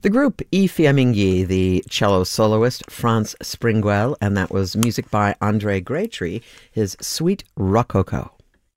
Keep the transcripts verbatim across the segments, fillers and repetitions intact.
The group I Fiamminghi, the cello soloist Franz Springwell, and that was music by Andre Graytree, his Suite Rococo.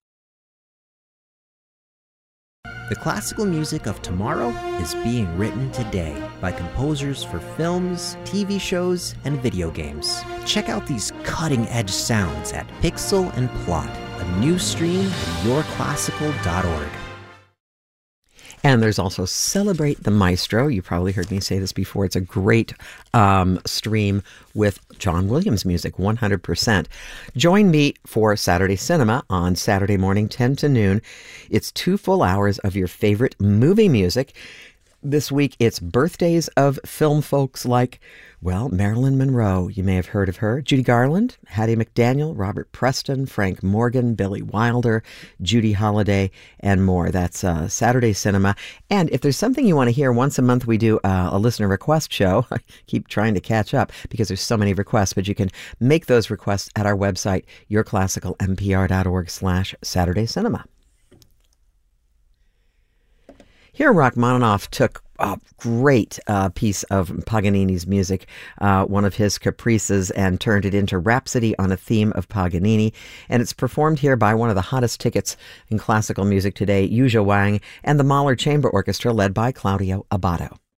The classical music of tomorrow is being written today by composers for films, T V shows, and video games. Check out these cutting-edge sounds at Pixel and Plot, a new stream at your classical dot org. And there's also Celebrate the Maestro. You probably heard me say this before. It's a great um, stream with John Williams music, one hundred percent. Join me for Saturday Cinema on Saturday morning, ten to noon. It's two full hours of your favorite movie music. This week, it's birthdays of film folks like, well, Marilyn Monroe. You may have heard of her. Judy Garland, Hattie McDaniel, Robert Preston, Frank Morgan, Billy Wilder, Judy Holliday, and more. That's uh, Saturday Cinema. And if there's something you want to hear, once a month we do uh, a listener request show. I keep trying to catch up because there's so many requests, but you can make those requests at our website, your classical n p r dot org slash Saturday Cinema. Here, Rachmaninoff took a great uh, piece of Paganini's music, uh, one of his caprices, and turned it into Rhapsody on a theme of Paganini. And it's performed here by one of the hottest tickets in classical music today, Yuzha Wang, and the Mahler Chamber Orchestra led by Claudio Abbado.